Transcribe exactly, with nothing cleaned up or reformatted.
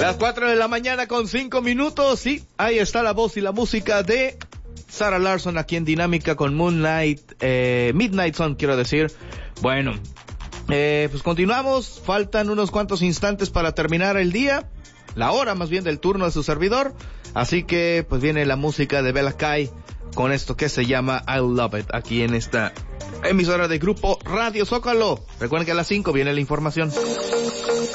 Las cuatro de la mañana con cinco minutos. Sí, ahí está la voz y la música de Sarah Larsson aquí en Dinámica con Moonlight, eh, Midnight Sun, quiero decir. Bueno, eh, pues continuamos. Faltan unos cuantos instantes para terminar el día. La hora más bien del turno de su servidor. Así que pues viene la música de Bella Kai con esto que se llama I Love It aquí en esta emisora de Grupo Radio Zócalo. Recuerden que a las cinco viene la información.